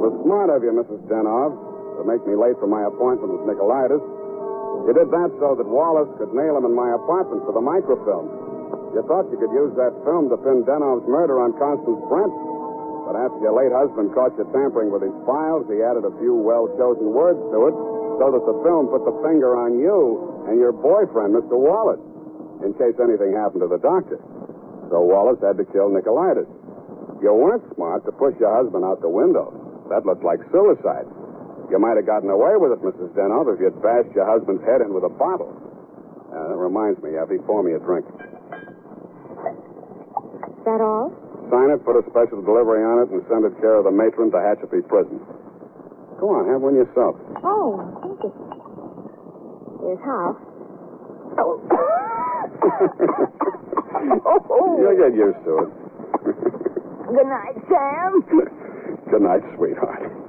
was smart of you, Mrs. Denov, to make me late for my appointment with Nicolaitis. You did that so that Wallace could nail him in my apartment for the microfilm. You thought you could use that film to pin Denov's murder on Constance Brent. But after your late husband caught you tampering with his files, he added a few well-chosen words to it so that the film put the finger on you and your boyfriend, Mr. Wallace, in case anything happened to the doctor. So Wallace had to kill Nicolaitis. You weren't smart to push your husband out the window. That looked like suicide. You might have gotten away with it, Mrs. Denov, if you'd bashed your husband's head in with a bottle. That reminds me, Effie, pour me a drink. Is that all? Sign it, put a special delivery on it, and send it care of the matron to Hatchapee Prison. Go on, have one yourself. Oh, thank you. Here's how. You'll get used to it. Good night, Sam. Good night, sweetheart.